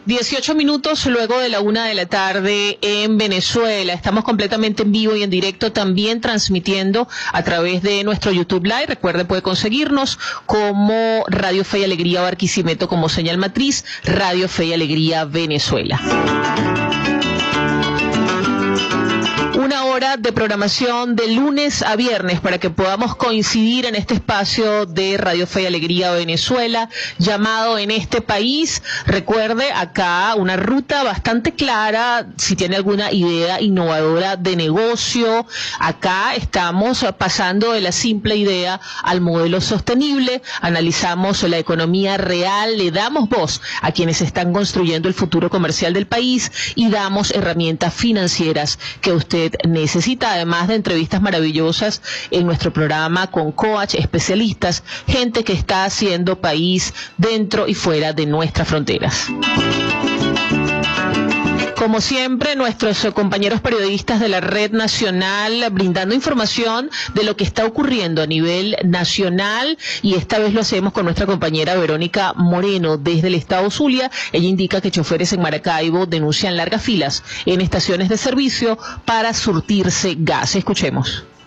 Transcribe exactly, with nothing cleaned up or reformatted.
dieciocho minutos luego de la una de la tarde en Venezuela. Estamos completamente en vivo y en directo, también transmitiendo a través de nuestro YouTube Live. Recuerde, puede conseguirnos como Radio Fe y Alegría Barquisimeto como señal matriz, Radio Fe y Alegría Venezuela. Una hora de programación de lunes a viernes para que podamos coincidir en este espacio de Radio Fe y Alegría Venezuela, llamado En este País. Recuerde, acá una ruta bastante clara, si tiene alguna idea innovadora de negocio. Acá estamos pasando de la simple idea al modelo sostenible, analizamos la economía real, le damos voz a quienes están construyendo el futuro comercial del país y damos herramientas financieras que usted necesita, además de entrevistas maravillosas en nuestro programa con coach, especialistas, gente que está haciendo país dentro y fuera de nuestras fronteras. Como siempre, nuestros compañeros periodistas de la Red Nacional brindando información de lo que está ocurriendo a nivel nacional, y esta vez lo hacemos con nuestra compañera Verónica Moreno desde el estado Zulia. Ella indica que choferes en Maracaibo denuncian largas filas en estaciones de servicio para surtirse gas. Escuchemos.